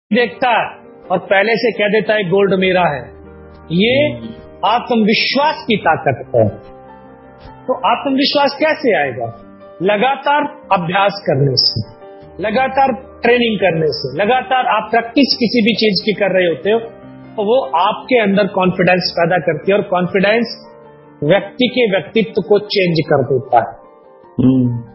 देखता है और पहले से कह देता है गोल्ड मेरा है। ये आत्मविश्वास की ताकत है। तो आत्मविश्वास कैसे आएगा? लगातार अभ्यास करने से, लगातार ट्रेनिंग करने से, लगातार आप प्रैक्टिस किसी भी चीज की कर रहे होते हो तो वो आपके अंदर कॉन्फिडेंस पैदा करती है और कॉन्फिडेंस व्यक्ति के व्यक्तित्व को चेंज कर देता है।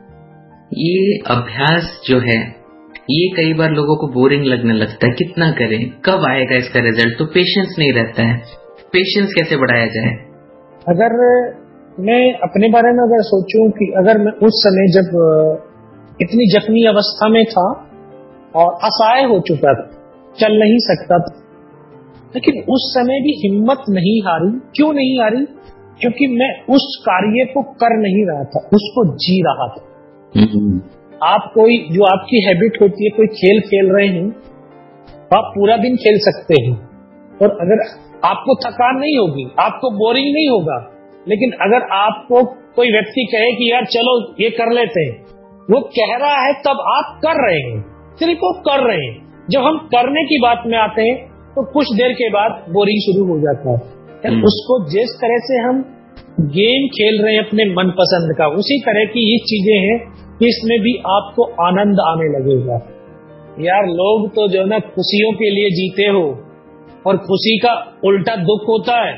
ये अभ्यास जो है ये कई बार लोगों को बोरिंग लगने लगता है, कितना करें, कब आएगा इसका रिजल्ट, तो पेशेंस नहीं रहता है। पेशेंस कैसे बढ़ाया जाए? अगर मैं अपने बारे में अगर सोचूं कि अगर मैं उस समय जब इतनी जख्मी अवस्था में था और असहाय हो चुका था, चल नहीं सकता था, लेकिन उस समय भी हिम्मत नहीं हारी। क्यों नहीं हारी? क्योंकि मैं उस कार्य को कर नहीं रहा था, उसको जी रहा था। आप कोई जो आपकी हैबिट होती है, कोई खेल खेल रहे हैं तो आप पूरा दिन खेल सकते हैं और अगर आपको थकान नहीं होगी, आपको बोरिंग नहीं होगा। लेकिन अगर आपको कोई व्यक्ति कहे कि यार चलो ये कर लेते हैं, वो कह रहा है तब आप कर रहे हैं, सिर्फ वो कर रहे हैं। जब हम करने की बात में आते हैं तो कुछ देर के बाद बोरिंग शुरू हो जाता है। उसको जिस तरह से हम गेम खेल रहे हैं अपने मनपसंद का, उसी तरह की ये चीजें हैं कि इसमें भी आपको आनंद आने लगेगा। यार लोग तो जो ना खुशियों के लिए जीते हो और खुशी का उल्टा दुख होता है।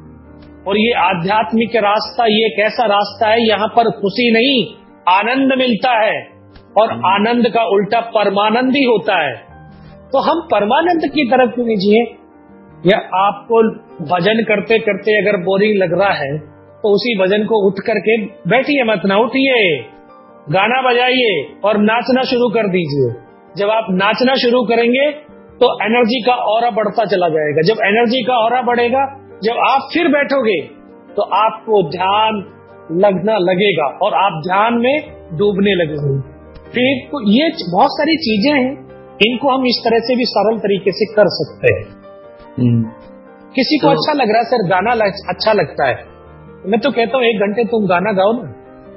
और ये आध्यात्मिक रास्ता ये एक ऐसा रास्ता है, यहाँ पर खुशी नहीं आनंद मिलता है और आनंद का उल्टा परमानंद ही होता है। तो हम परमानंद की तरफ क्यों नहीं जिए? या आपको भजन करते करते अगर बोरिंग लग रहा है तो उसी भजन को उठ करके बैठिए, मत ना उठिए, गाना बजाइए और नाचना शुरू कर दीजिए। जब आप नाचना शुरू करेंगे तो एनर्जी का ऑरा बढ़ता चला जाएगा। जब एनर्जी का ऑरा बढ़ेगा, जब आप फिर बैठोगे तो आपको ध्यान लगना लगेगा और आप ध्यान में डूबने लगेंगे। फिर तो ये बहुत सारी चीजें हैं, इनको हम इस तरह से भी सरल तरीके से कर सकते हैं। किसी को अच्छा लग रहा है सर गाना अच्छा लगता है, मैं तो कहता हूँ 1 घंटे तुम गाना गाओ ना,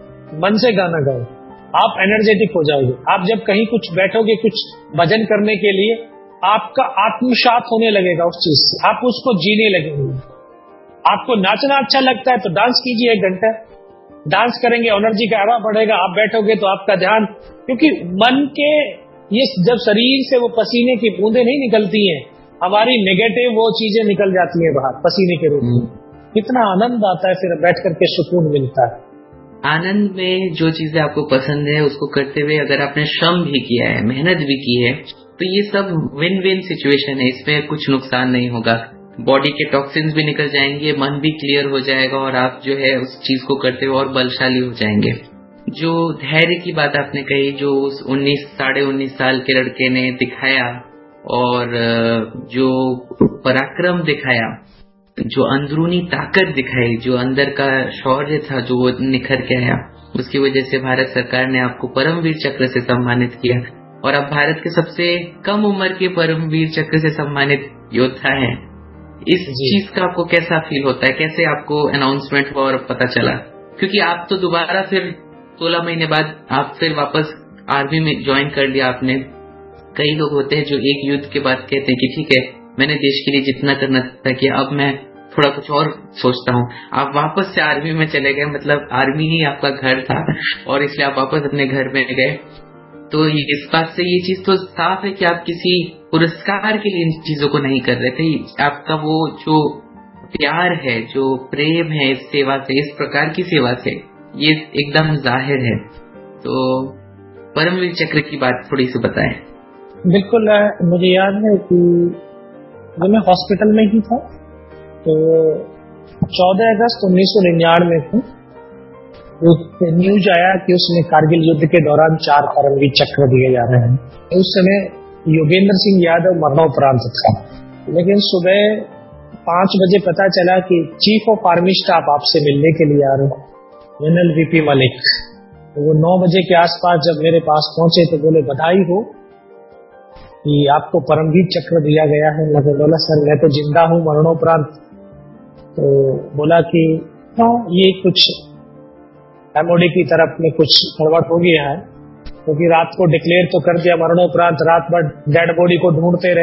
मन से गाना गाओ, आप एनर्जेटिक हो जाओगे। आप जब कहीं कुछ बैठोगे कुछ भजन करने के लिए, आपका आत्मसात होने लगेगा उस चीज से, आप उसको जीने लगेंगे। आपको नाचना अच्छा लगता है तो डांस कीजिए 1 घंटा, डांस करेंगे, एनर्जी का हवा बढ़ेगा। आप बैठोगे तो आपका ध्यान, क्योंकि मन के ये जब शरीर से वो पसीने की बूंदें नहीं निकलती हैं, हमारी नेगेटिव वो चीजें निकल जाती हैं बाहर पसीने के रूप में। कितना आनंद आता है, फिर बैठ करके सुकून मिलता है। आनंद में जो चीजें आपको पसंद है उसको करते हुए अगर आपने श्रम भी किया है, मेहनत भी की है, तो ये सब विन विन सिचुएशन है। इसमें कुछ नुकसान नहीं होगा, बॉडी के टॉक्सिन्स भी निकल जाएंगे, मन भी क्लियर हो जाएगा और आप जो है उस चीज को करते हुए और बलशाली हो जाएंगे। जो धैर्य की बात आपने कही, जो उस 19 साल के लड़के ने दिखाया और जो पराक्रम दिखाया, जो अंदरूनी ताकत दिखाई, जो अंदर का शौर्य था जो वो निखर के आया, उसकी वजह से भारत सरकार ने आपको परमवीर चक्र से सम्मानित किया और आप भारत के सबसे कम उम्र के परमवीर चक्र से सम्मानित योद्धा हैं। इस चीज का आपको कैसा फील होता है? कैसे आपको अनाउंसमेंट हुआ और पता चला? क्योंकि आप तो दोबारा फिर 16 महीने बाद आप फिर वापस आर्मी में ज्वाइन कर लिया आपने। कई लोग होते हैं जो एक युद्ध के बाद कहते हैं कि ठीक है, मैंने देश के लिए जितना करना था किया, अब मैं थोड़ा कुछ और सोचता हूँ। आप वापस से आर्मी में चले गए, मतलब आर्मी ही आपका घर था और इसलिए आप वापस अपने घर में गए। तो इस बात से ये चीज तो साफ है कि आप किसी पुरस्कार के लिए इन चीजों को नहीं कर रहे थे। आपका वो जो प्यार है, जो प्रेम है इस सेवा से, इस प्रकार की सेवा से, ये एकदम जाहिर है। तो परमवीर चक्र की बात थोड़ी सी बताएं। बिल्कुल, मुझे याद है कि जब मैं हॉस्पिटल में ही था तो 14 अगस्त 1999 में न्यूज आया कि उसमें कारगिल युद्ध के दौरान 4 परमवीर चक्र दिए जा रहे हैं। उस समय योगेंद्र सिंह यादव मरणोपरांत था, लेकिन सुबह 5 बजे पता चला कि चीफ ऑफ आर्मी स्टाफ आपसे मिलने के लिए आ रहे हैं, जनरल वीपी मलिक। तो वो 9 बजे के आसपास जब मेरे पास पहुंचे तो बोले बधाई हो कि आपको परमवीर चक्र दिया गया है। मैं बोला सर मैं तो जिंदा हूँ मरणोपरांत। तो बोला कि हाँ ये कुछ एमओडी की तरफ में कुछ गड़बड़ हो गया है, क्योंकि रात को डिक्लेयर तो कर दिया मरणोपरांत, रात भर डेड बॉडी को ढूंढते रहे।